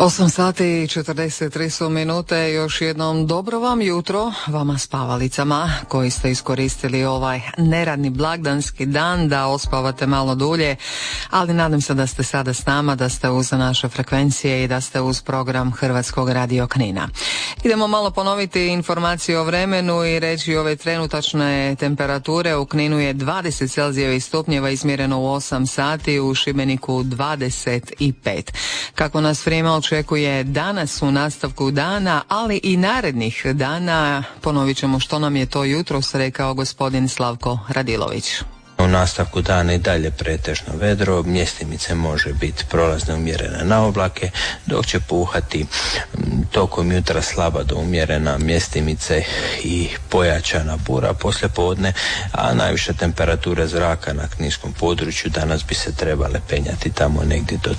8 sati i 43 su minute. Još jednom dobro vam jutro, vama spavalicama koji ste iskoristili ovaj neradni blagdanski dan da ospavate malo dulje, ali nadam se da ste sada s nama, da ste uz naše frekvencije i da ste uz program Hrvatskog radio Knina. Idemo malo ponoviti informacije o vremenu i reći ove trenutačne temperature. U Kninu je 20 celzijevih stupnjeva izmjereno u 8 sati, u Šibeniku 25. Kako nas vrijeme očekuje danas u nastavku dana, ali i narednih dana, ponovit ćemo što nam je to jutros rekao gospodin Slavko Radilović. U nastavku dana i dalje pretežno vedro, mjestimice može biti prolazne umjerene na oblake, dok će puhati tokom jutra slaba do umjerena mjestimice i pojačana bura poslijepodne, a najviše temperature zraka na kninskom području danas bi se trebale penjati tamo negdje do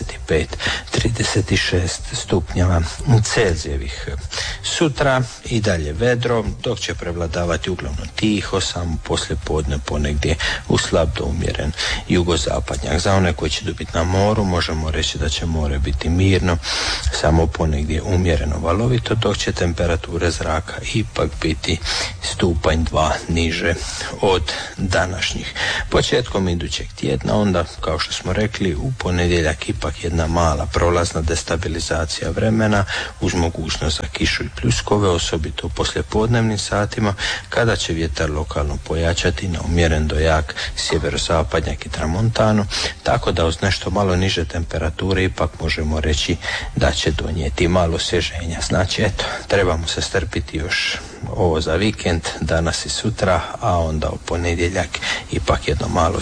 35-36 stupnjeva celzijevih. Sutra i dalje vedro, dok će prevladavati uglavnom tiho, samo poslijepodne ponegdje u slab do umjeren jugozapadnjak. Za one koji će biti na moru možemo reći da će more biti mirno, samo ponegdje umjereno valovito, dok će temperature zraka ipak biti stupanj 2 niže od današnjih. Početkom idućeg tjedna onda, kao što smo rekli, u ponedjeljak ipak jedna mala prolazna destabilizacija vremena uz mogućnost za kišu i pljuskove, osobito u poslijepodnevnim satima kada će vjetar lokalno pojačati na umjeren do jak sjeverozapadnjak i tramontanu, tako da uz nešto malo niže temperature ipak možemo reći da će donijeti malo osvježenja. Znači, eto, trebamo se strpiti još ovo za vikend, danas i sutra, a onda u ponedjeljak ipak jedno malo